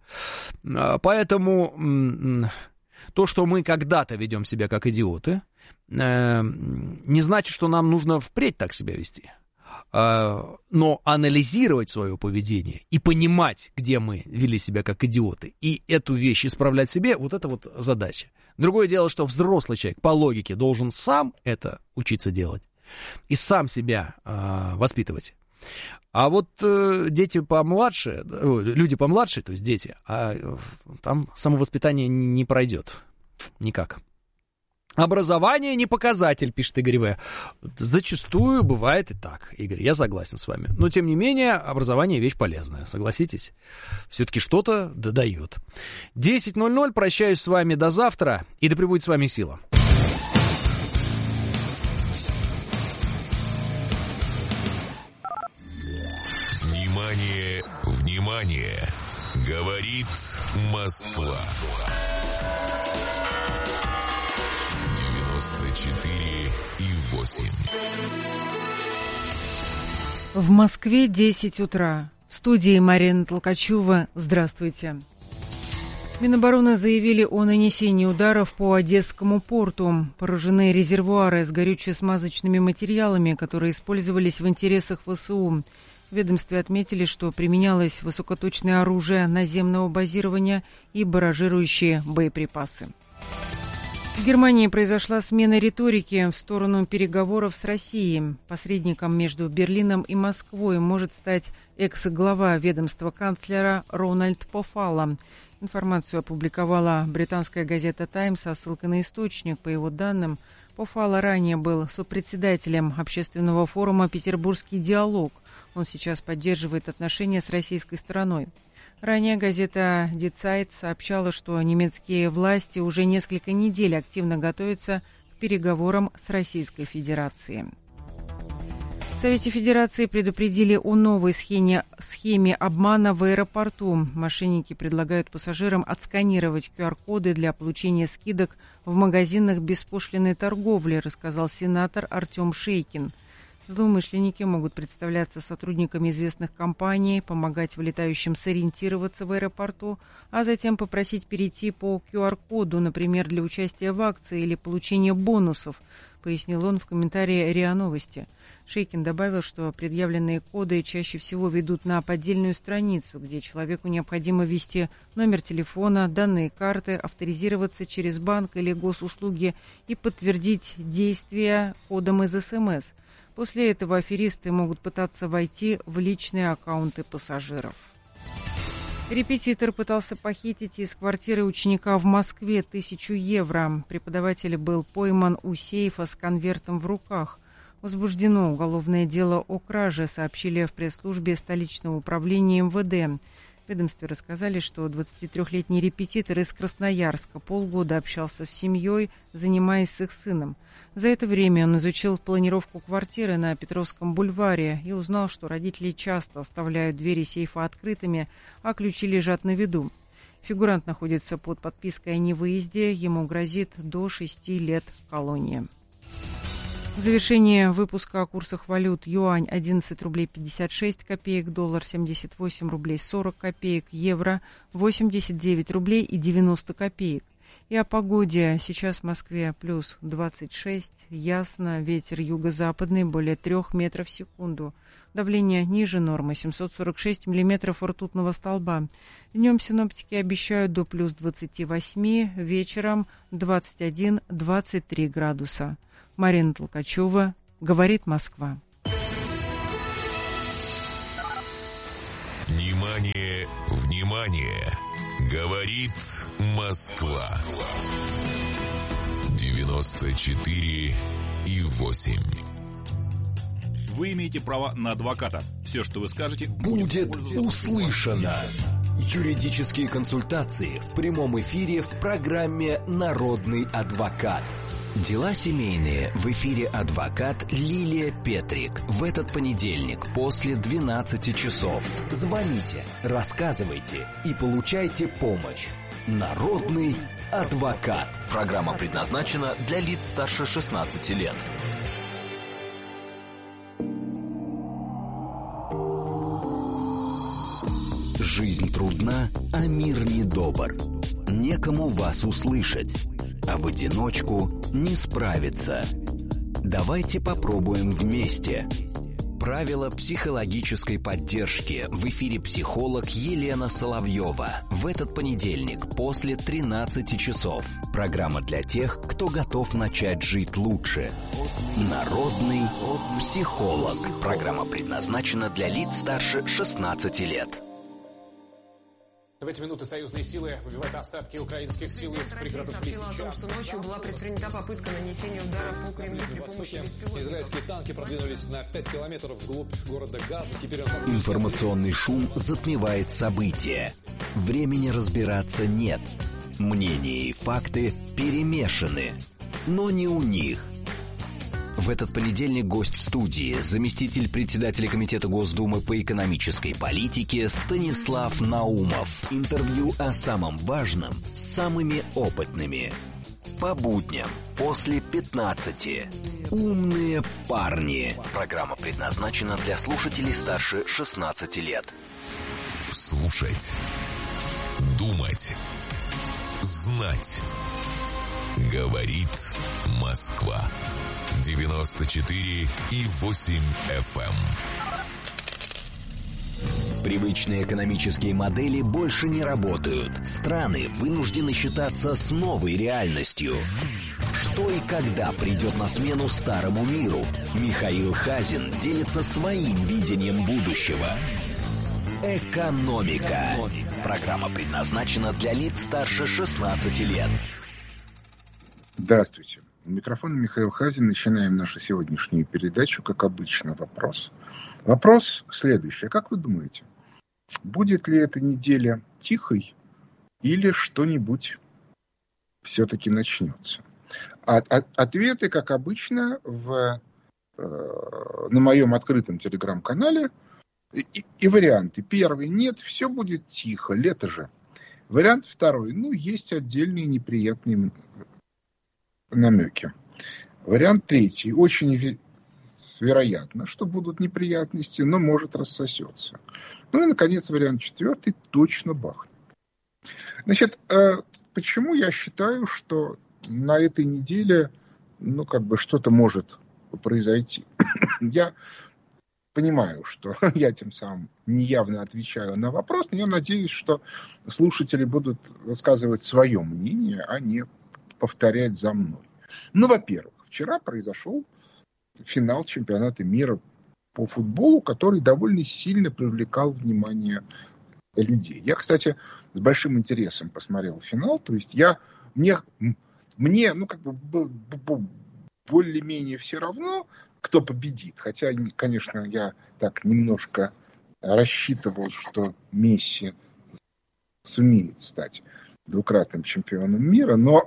Speaker 1: Поэтому то, что мы когда-то ведем себя как идиоты, не значит, что нам нужно впредь так себя вести. Но анализировать свое поведение и понимать, где мы вели себя как идиоты, и эту вещь исправлять себе, вот это вот задача. Другое дело, что взрослый человек по логике должен сам это учиться делать и сам себя э, воспитывать. А вот э, дети помладше, э, люди помладше, то есть дети, а, там самовоспитание не пройдет никак. Образование не показатель, пишет Игорь В. Зачастую бывает и так, Игорь, я согласен с вами. Но, тем не менее, образование вещь полезная, согласитесь? Все-таки что-то додает. десять ноль ноль, прощаюсь с вами до завтра, и да пребудет с вами сила.
Speaker 2: Внимание, внимание, говорит Москва. четыре и восемь.
Speaker 3: В Москве десять утра. В студии Марина Толкачева. Здравствуйте. Минобороны заявили о нанесении ударов по Одесскому порту. Поражены резервуары с горюче-смазочными материалами, которые использовались в интересах ВСУ. В ведомстве отметили, что применялось высокоточное оружие наземного базирования и барражирующие боеприпасы. В Германии произошла смена риторики в сторону переговоров с Россией. Посредником между Берлином и Москвой может стать экс-глава ведомства канцлера Рональд Пофалло. Информацию опубликовала британская газета «Таймс» со ссылкой на источник. По его данным, Пофалло ранее был сопредседателем общественного форума «Петербургский диалог». Он сейчас поддерживает отношения с российской стороной. Ранее газета Die Zeit сообщала, что немецкие власти уже несколько недель активно готовятся к переговорам с Российской Федерацией. В Совете Федерации предупредили о новой схеме, схеме обмана в аэропорту. Мошенники предлагают пассажирам отсканировать ку ар-коды для получения скидок в магазинах беспошлинной торговли, рассказал сенатор Артем Шейкин. Злоумышленники могут представляться сотрудниками известных компаний, помогать вылетающим сориентироваться в аэропорту, а затем попросить перейти по ку ар-коду, например, для участия в акции или получения бонусов, пояснил он в комментарии РИА Новости. Шейкин добавил, что предъявленные коды чаще всего ведут на поддельную страницу, где человеку необходимо ввести номер телефона, данные карты, авторизироваться через банк или госуслуги и подтвердить действия кодом из СМС. После этого аферисты могут пытаться войти в личные аккаунты пассажиров. Репетитор пытался похитить из квартиры ученика в Москве тысячу евро. Преподаватель был пойман у сейфа с конвертом в руках. Возбуждено уголовное дело о краже, сообщили в пресс-службе столичного управления эм вэ дэ. В ведомстве рассказали, что двадцатитрёхлетний репетитор из Красноярска полгода общался с семьей, занимаясь с их сыном. За это время он изучил планировку квартиры на Петровском бульваре и узнал, что родители часто оставляют двери сейфа открытыми, а ключи лежат на виду. Фигурант находится под подпиской о невыезде, ему грозит до шести лет колонии. В завершение выпуска о курсах валют: юань одиннадцать рублей пятьдесят шесть копеек, доллар семьдесят восемь рублей сорок копеек, евро восемьдесят девять рублей и девяносто копеек. И о погоде. Сейчас в Москве плюс двадцать шесть, ясно, ветер юго-западный более трех метров в секунду. Давление ниже нормы, семьсот сорок шесть миллиметров ртутного столба. Днем синоптики обещают до плюс двадцати восьми, вечером двадцать один - двадцать три градуса. Марина Толкачева, говорит Москва.
Speaker 2: Внимание, внимание! Говорит Москва. девяносто четыре и восемь.
Speaker 4: Вы имеете право на адвоката. Все, что вы скажете,
Speaker 6: будет услышано. Юридические консультации в прямом эфире в программе «Народный адвокат». Дела семейные в эфире адвокат Лилия Петрик. В этот понедельник после двенадцати часов. Звоните, рассказывайте и получайте помощь. Народный адвокат. Программа предназначена для лиц старше шестнадцати лет. Жизнь трудна, а мир недобр. Некому вас услышать, а в одиночку не справиться. Давайте попробуем вместе. Правила психологической поддержки. В эфире психолог Елена Соловьева. В этот понедельник после тринадцати часов. Программа для тех, кто готов начать жить лучше. Народный психолог. Программа предназначена для лиц старше шестнадцати лет.
Speaker 7: В эти минуты союзные силы выбивают остатки украинских сил из пригородов Лисичанска.
Speaker 8: О том, что ночью была предпринята попытка нанесения удара по Кремлю при помощи беспилотников.
Speaker 9: Израильские танки продвинулись на пять километров вглубь города Газа. Теперь он...
Speaker 6: Информационный шум затмевает события. Времени разбираться нет. Мнения и факты перемешаны. Но не у них. В этот понедельник гость в студии, заместитель председателя Комитета Госдумы по экономической политике Станислав Наумов. Интервью о самом важном с самыми опытными. По будням после пятнадцати. Умные парни. Программа предназначена для слушателей старше шестнадцати лет.
Speaker 2: Слушать, думать, знать. Говорит Москва. девяносто четыре и восемь эф эм.
Speaker 6: Привычные экономические модели больше не работают. Страны вынуждены считаться с новой реальностью. Что и когда придет на смену старому миру? Михаил Хазин делится своим видением будущего. Экономика. Программа предназначена для лиц старше шестнадцати лет.
Speaker 10: Здравствуйте. У микрофона Михаил Хазин. Начинаем нашу сегодняшнюю передачу, как обычно, вопрос. Вопрос следующий. А как вы думаете, будет ли эта неделя тихой или что-нибудь все-таки начнется? А, а, ответы, как обычно, в, э, на моем открытом телеграм-канале и, и варианты. Первый. Нет, все будет тихо, лето же. Вариант второй. Ну, есть отдельные неприятные намеки. Вариант третий. Очень ве- вероятно, что будут неприятности, но может рассосется. Ну и, наконец, вариант четвертый. Точно бахнет. Значит, э, почему я считаю, что на этой неделе, ну, как бы что-то может произойти? Я понимаю, что я тем самым неявно отвечаю на вопрос, но я надеюсь, что слушатели будут высказывать свое мнение, а не повторять за мной. Ну, во-первых, вчера произошел финал чемпионата мира по футболу, который довольно сильно привлекал внимание людей. Я, кстати, с большим интересом посмотрел финал. То есть я, мне, мне ну, как бы, более-менее все равно, кто победит. Хотя, конечно, я так немножко рассчитывал, что Месси сумеет стать двукратным чемпионом мира, но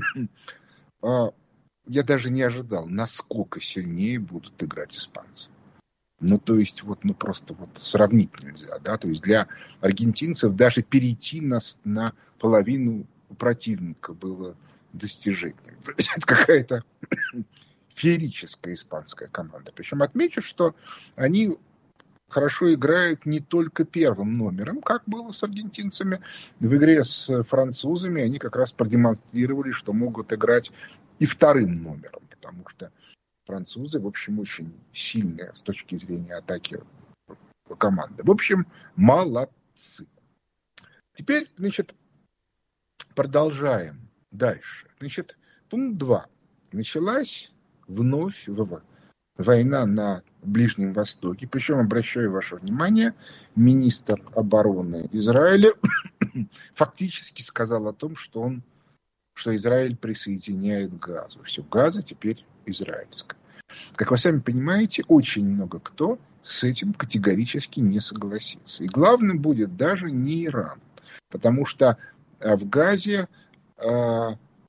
Speaker 10: я даже не ожидал, насколько сильнее будут играть испанцы. Ну, то есть, вот, ну, просто вот сравнить нельзя, да, то есть для аргентинцев даже перейти на, на половину противника было достижением. Это какая-то феерическая испанская команда. Причем отмечу, что они хорошо играют не только первым номером, как было с аргентинцами. В игре с французами они как раз продемонстрировали, что могут играть и вторым номером, потому что французы, в общем, очень сильные с точки зрения атаки команды. В общем, молодцы. Теперь, значит, продолжаем дальше. Значит, пункт два. Началась вновь война на Ближнем Востоке. Причем, обращаю ваше внимание, министр обороны Израиля фактически сказал о том, что он, что Израиль присоединяет Газу. Все, Газа теперь израильская. Как вы сами понимаете, очень много кто с этим категорически не согласится. И главным будет даже не Иран, потому что в Газе э,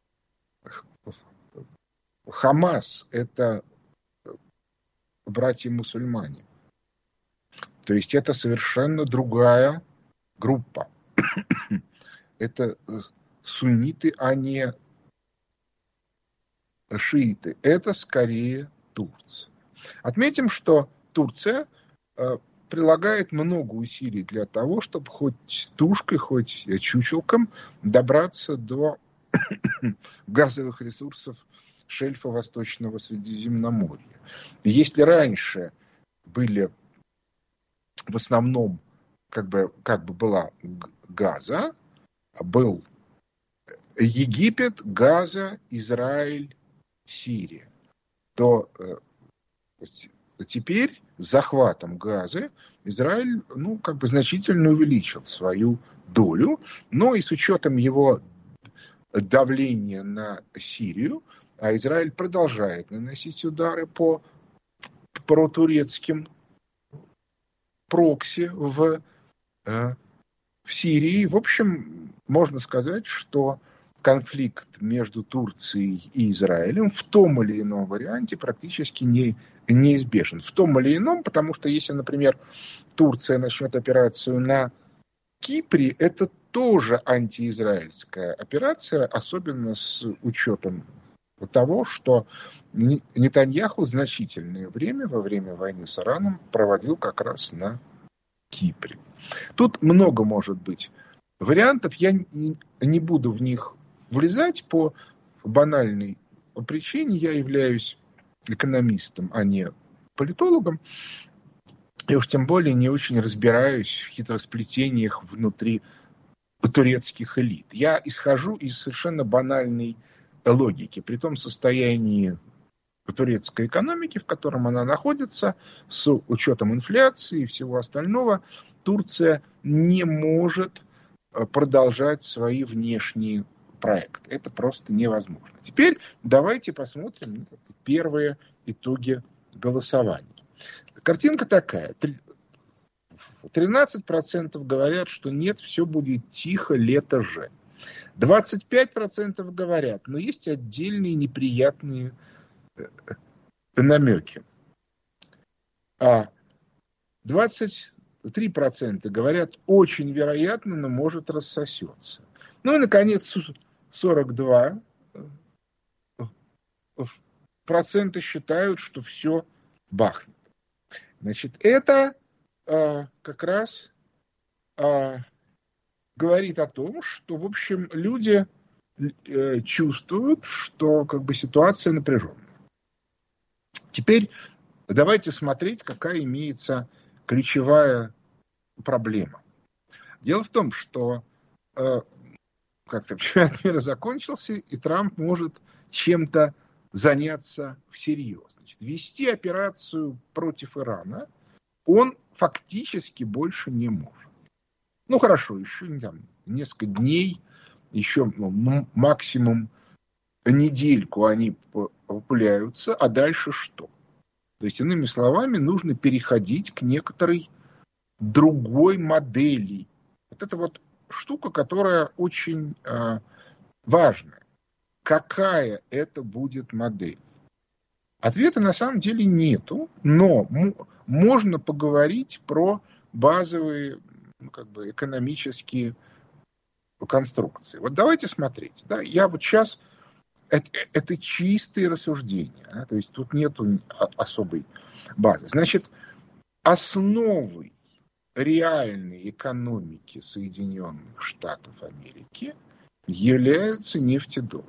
Speaker 10: Хамас – это братья-мусульмане. То есть это совершенно другая группа. Это сунниты, а не шииты. Это скорее Турция. Отметим, что Турция э, прилагает много усилий для того, чтобы хоть тушкой, хоть чучелком добраться до газовых ресурсов шельфа Восточного Средиземноморья. Если раньше были в основном, как бы, как бы была Газа, был Египет, Газа, Израиль, Сирия, то э, теперь с захватом Газы Израиль, ну, как бы значительно увеличил свою долю, но и с учетом его давления на Сирию, а Израиль продолжает наносить удары по протурецким прокси в, э, в Сирии. В общем, можно сказать, что конфликт между Турцией и Израилем в том или ином варианте практически не, неизбежен. В том или ином, потому что если, например, Турция начнет операцию на Кипре, это тоже антиизраильская операция, особенно с учетом того, что Нетаньяху значительное время во время войны с Ираном проводил как раз на Кипре. Тут много может быть вариантов. Я не буду в них влезать по банальной причине. Я являюсь экономистом, а не политологом. И уж тем более не очень разбираюсь в хитросплетениях внутри турецких элит. Я исхожу из совершенно банальной логики. При том состоянии турецкой экономики, в котором она находится, с учетом инфляции и всего остального, Турция не может продолжать свои внешние проекты. Это просто невозможно. Теперь давайте посмотрим первые итоги голосования. Картинка такая. тринадцать процентов говорят, что нет, все будет тихо, лето же. двадцать пять процентов говорят, но есть отдельные неприятные намеки. А двадцать три процента говорят, очень вероятно, но может рассосется. Ну и, наконец, сорок два процента считают, что все бахнет. Значит, это а, как раз а, говорит о том, что, в общем, люди э, чувствуют, что как бы ситуация напряженная. Теперь давайте смотреть, какая имеется ключевая проблема. Дело в том, что э, как-то чемпионат мира закончился, и Трамп может чем-то заняться всерьез. Значит, вести операцию против Ирана он фактически больше не может. Ну, хорошо, еще там, несколько дней, еще ну, максимум недельку они популяются, а дальше что? То есть, иными словами, нужно переходить к некоторой другой модели. Вот это вот штука, которая очень э, важная. Какая это будет модель? Ответа на самом деле нету, но м- можно поговорить про базовые ну, как бы экономические конструкции. Вот давайте смотреть. Да, я вот сейчас... Это, это чистые рассуждения. Да, то есть тут нету особой базы. Значит, основой реальной экономики Соединенных Штатов Америки являются нефтедоллары.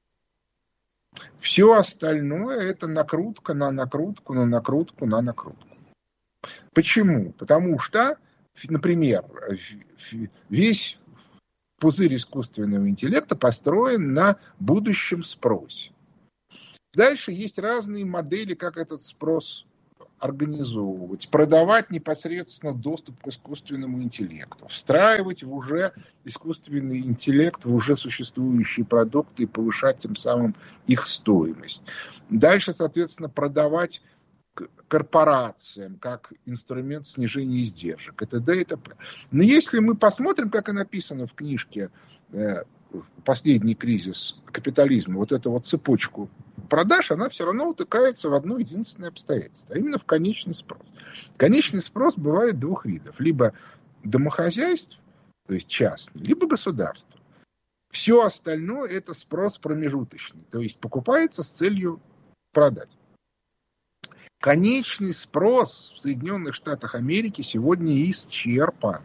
Speaker 10: Все остальное это накрутка на накрутку, на накрутку, на накрутку. Почему? Потому что, например, весь пузырь искусственного интеллекта построен на будущем спросе. Дальше есть разные модели, как этот спрос организовывать, продавать непосредственно доступ к искусственному интеллекту, встраивать в уже искусственный интеллект в уже существующие продукты и повышать тем самым их стоимость. Дальше, соответственно, продавать корпорациям как инструмент снижения издержек. Это да, это. Но если мы посмотрим, как и написано в книжке «Последний кризис капитализма», вот эту вот цепочку продаж, она все равно утыкается в одно единственное обстоятельство, а именно в конечный спрос. Конечный спрос бывает двух видов. Либо домохозяйств, то есть частный, либо государство. Все остальное это спрос промежуточный, то есть покупается с целью продать. Конечный спрос в Соединенных Штатах Америки сегодня исчерпан.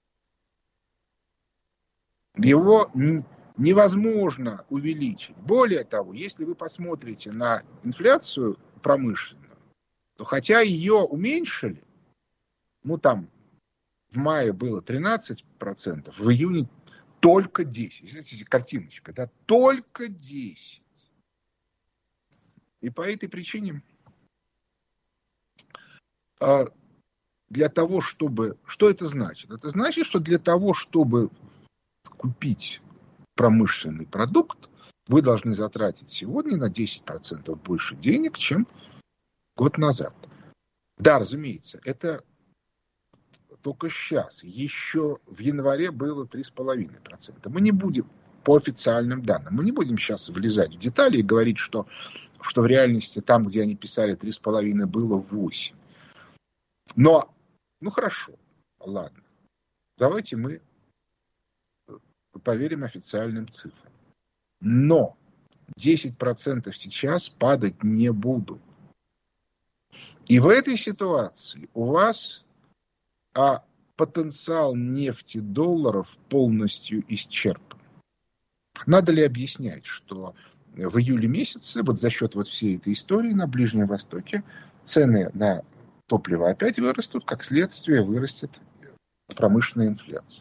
Speaker 10: Его невозможно увеличить. Более того, если вы посмотрите на инфляцию промышленную, то хотя ее уменьшили, ну там в мае было тринадцать процентов, в июне только десять процентов. Знаете, картиночка, да, только десять процентов. И по этой причине для того, чтобы... Что это значит? Это значит, что для того, чтобы купить промышленный продукт, вы должны затратить сегодня на десять процентов больше денег, чем год назад. Да, разумеется, это только сейчас. Еще в январе было три целых пять десятых процента. Мы не будем, по официальным данным, мы не будем сейчас влезать в детали и говорить, что, что в реальности там, где они писали три целых пять десятых, было восемь. Но, ну хорошо, ладно. Давайте мы поверим официальным цифрам. Но десять процентов сейчас падать не будут. И в этой ситуации у вас а, потенциал нефти долларов полностью исчерпан. Надо ли объяснять, что в июле месяце вот за счет вот всей этой истории на Ближнем Востоке цены на топливо опять вырастут, как следствие вырастет промышленная инфляция.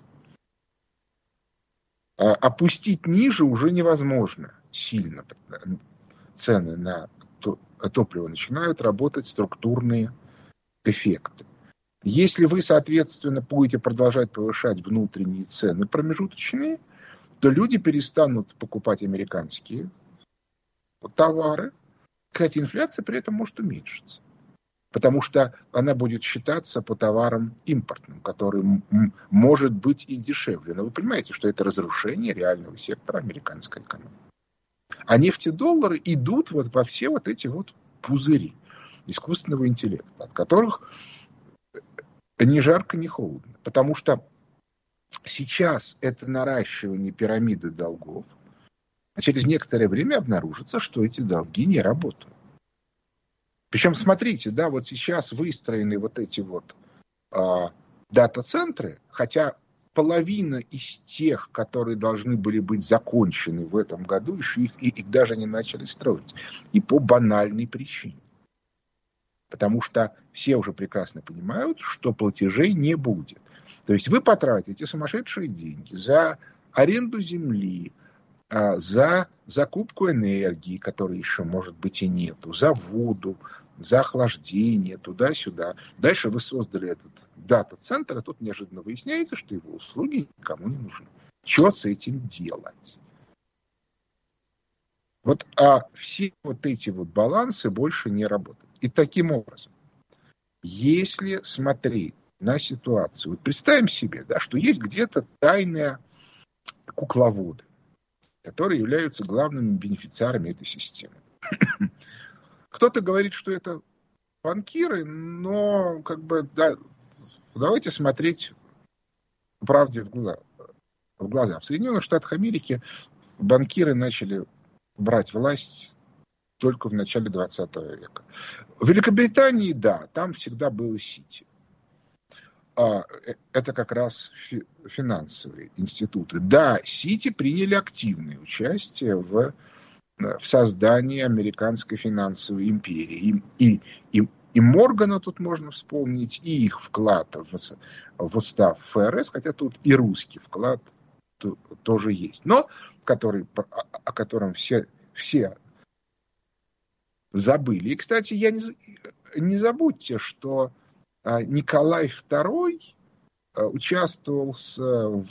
Speaker 10: А опустить ниже уже невозможно сильно. Цены на топливо начинают работать структурные эффекты. Если вы, соответственно, будете продолжать повышать внутренние цены промежуточные, то люди перестанут покупать американские товары. Кстати, инфляция при этом может уменьшиться. Потому что она будет считаться по товарам импортным, который м- может быть и дешевле. Но вы понимаете, что это разрушение реального сектора американской экономики. А нефтедоллары идут вот во все вот эти вот пузыри искусственного интеллекта, от которых ни жарко, ни холодно. Потому что сейчас это наращивание пирамиды долгов, а через некоторое время обнаружится, что эти долги не работают. Причем, смотрите, да, вот сейчас выстроены вот эти вот а, дата-центры, хотя половина из тех, которые должны были быть закончены в этом году, еще их, их даже не начали строить. И по банальной причине. Потому что все уже прекрасно понимают, что платежей не будет. То есть вы потратите сумасшедшие деньги за аренду земли, за закупку энергии, которой еще, может быть, и нету, за воду, за охлаждение, туда-сюда. Дальше вы создали этот дата-центр, а тут неожиданно выясняется, что его услуги никому не нужны. Что с этим делать? Вот, а все вот эти вот балансы больше не работают. И таким образом, если смотреть на ситуацию, вот представим себе, да, что есть где-то тайные кукловоды, которые являются главными бенефициарами этой системы. Кто-то говорит, что это банкиры, но как бы да, давайте смотреть правде в глаза. В глаза. В Соединенных Штатах Америки банкиры начали брать власть только в начале двадцатого века. В Великобритании, да, там всегда было Сити. Это как раз финансовые институты. Да, Сити приняли активное участие в, в создании американской финансовой империи. И, и, и Моргана тут можно вспомнить, и их вклад в, в устав ФРС, хотя тут и русский вклад тоже есть, но который, о котором все, все забыли. И, кстати, я не, не забудьте, что Николай второй участвовал в